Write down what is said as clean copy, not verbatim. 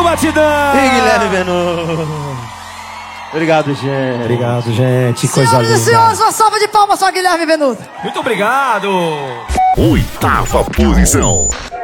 Batidão! E Guilherme Venuto. Obrigado, gente. Obrigado, gente. Coisa Senhoras e linda. senhores, uma salva de palmas só Guilherme Venuto. Muito obrigado. 8ª posição.